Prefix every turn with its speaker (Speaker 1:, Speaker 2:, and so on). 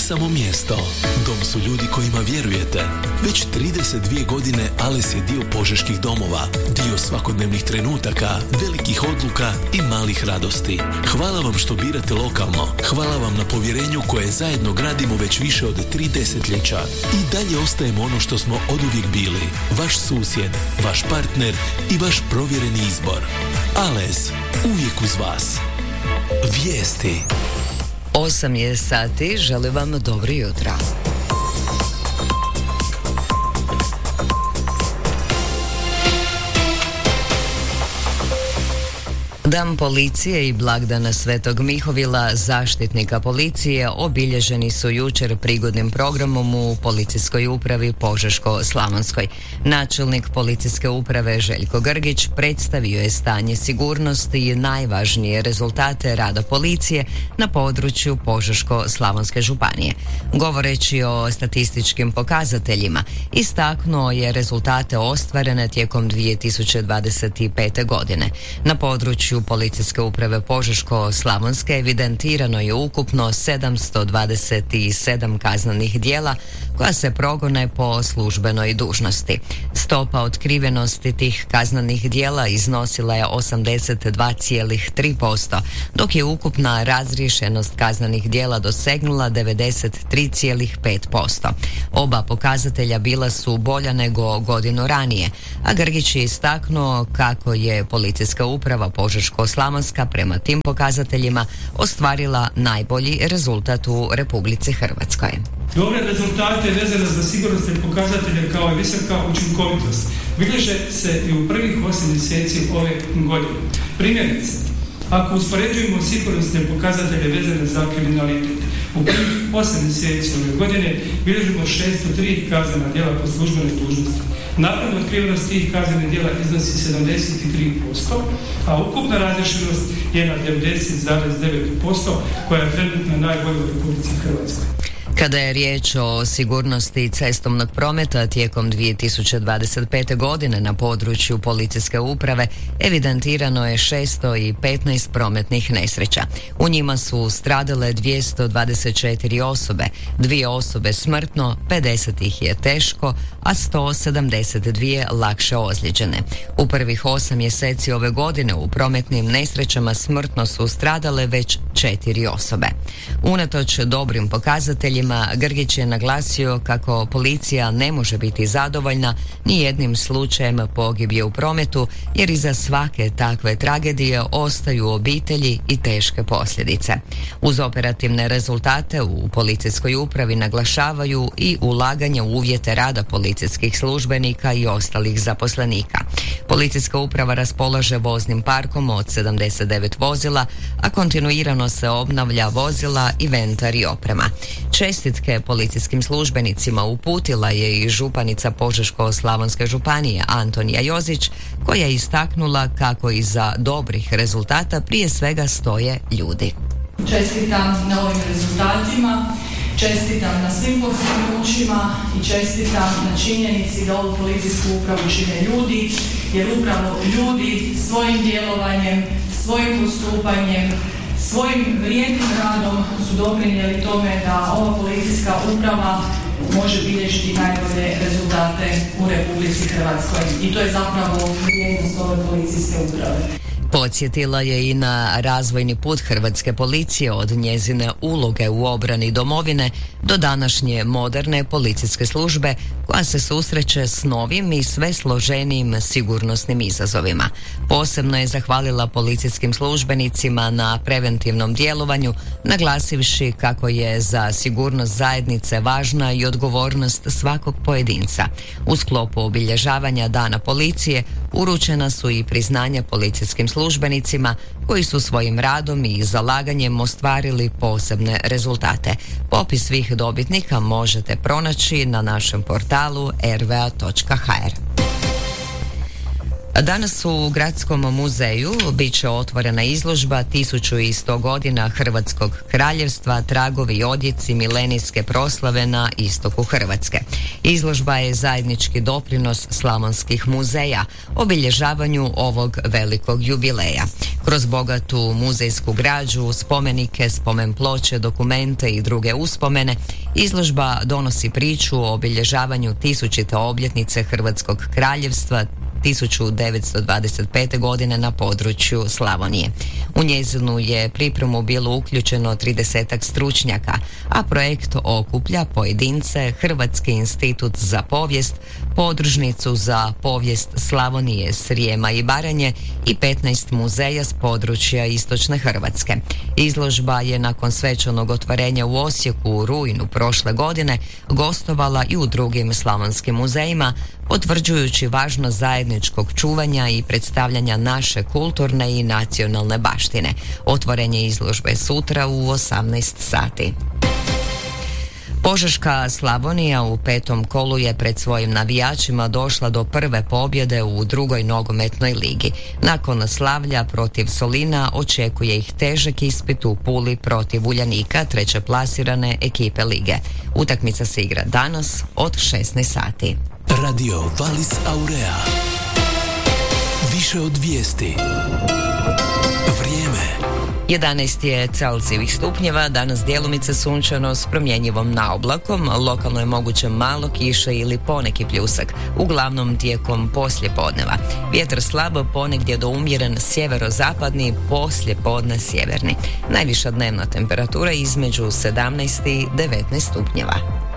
Speaker 1: samo mjesto. Dom su ljudi kojima vjerujete. Već 32 godine Ales je dio požeških domova, dio svakodnevnih trenutaka, velikih odluka i malih radosti. Hvala vam što birate lokalno. Hvala vam na povjerenju koje zajedno gradimo već više od 3 desetljeća. I dalje ostajemo ono što smo oduvijek bili. Vaš susjed, vaš partner i vaš provjereni izbor. Ales, uvijek uz vas. Vijesti.
Speaker 2: 8 je sati, želim vam dobro jutro. Dan policije i blagdana Svetog Mihovila, zaštitnika policije, obilježeni su jučer prigodnim programom u policijskoj upravi Požeško-slavonskoj. Načelnik policijske uprave Željko Grgić predstavio je stanje sigurnosti i najvažnije rezultate rada policije na području Požeško-slavonske županije. Govoreći o statističkim pokazateljima, istaknuo je rezultate ostvarene tijekom 2025. godine. Na području policijske uprave Požeško-slavonske evidentirano je ukupno 727 kaznenih djela koja se progone po službenoj dužnosti. Stopa otkrivenosti tih kaznenih djela iznosila je 82,3%, dok je ukupna razriješenost kaznenih djela dosegnula 93,5%. Oba pokazatelja bila su bolja nego godinu ranije, a Grgić je istaknuo kako je policijska uprava Požeško-slavonska prema tim pokazateljima ostvarila najbolji rezultat u Republici Hrvatskoj.
Speaker 3: Dobre rezultate vezane za sigurnosne pokazatelje kao i visoka učinkovitost bilježe se i u prvih 8 mjeseci ove godine. Primjerice, ako uspoređujemo sigurnosne pokazatelje vezane za kriminalitet, u prvih 8 mjeseci ove godine bilježimo 603 kaznena djela po službenoj dužnosti. Nakon otkrivenost tih kaznenih djela iznosi 73%, a ukupna razriješenost je na 90,9%, koja je trenutno najbolja u Republici Hrvatskoj.
Speaker 2: Kada je riječ o sigurnosti cestovnog prometa tijekom 2025. godine na području policijske uprave evidentirano je 615 prometnih nesreća. U njima su stradale 224 osobe, 2 osobe smrtno, 50 ih je teško, a 172 lakše ozlijeđene. U prvih 8 mjeseci ove godine u prometnim nesrećama smrtno su stradale već 4 osobe. Unatoč dobrim pokazateljima, Grgić je naglasio kako policija ne može biti zadovoljna ni jednim slučajem pogibije u prometu, jer iza svake takve tragedije ostaju obitelji i teške posljedice. Uz operativne rezultate u policijskoj upravi naglašavaju i ulaganje u uvjete rada policijskih službenika i ostalih zaposlenika. Policijska uprava raspolaže voznim parkom od 79 vozila, a kontinuirano se obnavlja vozila, inventar i oprema. Čestitke policijskim službenicima uputila je i županica Požeško-slavonske županije Antonija Jozić, koja je istaknula kako iza dobrih rezultata prije svega stoje ljudi.
Speaker 4: Čestitam na ovim rezultatima, čestitam na svim postignućima i čestitam na činjenici da ovu policijsku upravu čine ljudi, jer upravo ljudi svojim djelovanjem, svojim postupanjem, svojim vrijednim radom su doprinijeli tome da ova policijska uprava može bilježiti najbolje rezultate u Republici Hrvatskoj. I to je zapravo vrijednost ove policijske uprave.
Speaker 2: Podsjetila je i na razvojni put hrvatske policije od njezine uloge u obrani domovine do današnje moderne policijske službe koja se susreće s novim i sve složenijim sigurnosnim izazovima. Posebno je zahvalila policijskim službenicima na preventivnom djelovanju, naglasivši kako je za sigurnost zajednice važna i odgovornost svakog pojedinca. U sklopu obilježavanja Dana policije uručena su i priznanja policijskim službenicima koji su svojim radom i zalaganjem ostvarili posebne rezultate. Popis svih dobitnika možete pronaći na našem portalu rva.hr. Danas u Gradskom muzeju bit će otvorena izložba 1100 godina Hrvatskog kraljevstva, tragovi i odjeci milenijske proslave na istoku Hrvatske. Izložba je zajednički doprinos slavonskih muzeja obilježavanju ovog velikog jubileja. Kroz bogatu muzejsku građu, spomenike, spomen ploče, dokumente i druge uspomene, izložba donosi priču o obilježavanju 1000. obljetnice Hrvatskog kraljevstva 1925. godine na području Slavonije. U njezinu je pripremu bilo uključeno 30 stručnjaka, a projekt okuplja pojedince, Hrvatski institut za povijest, podružnicu za povijest Slavonije, Srijema i Baranje i 15 muzeja s područja istočne Hrvatske. Izložba je nakon svečanog otvorenja u Osijeku u rujnu prošle godine gostovala i u drugim slavonskim muzejima, potvrđujući važnost zajedničkog čuvanja i predstavljanja naše kulturne i nacionalne baštine. Otvorenje izložbe sutra u 18 sati. Požeška Slavonija u 5. kolu je pred svojim navijačima došla do prve pobjede u drugoj nogometnoj ligi. Nakon slavlja protiv Solina očekuje ih težak ispit u Puli protiv Uljanika, treće plasirane ekipe lige. Utakmica se igra danas od 16 sati.
Speaker 1: Radio Valis Aurea. Više od vijesti. Vrijeme.
Speaker 2: 11 je Celzijevih stupnjeva, danas djelomice sunčano s promjenjivom naoblakom, lokalno je moguće malo kiše ili poneki pljusak, uglavnom tijekom poslijepodneva. Vjetar slabo, ponegdje do umjeren sjeverozapadni, poslijepodne sjeverni. Najviša dnevna temperatura između 17 i 19 stupnjeva.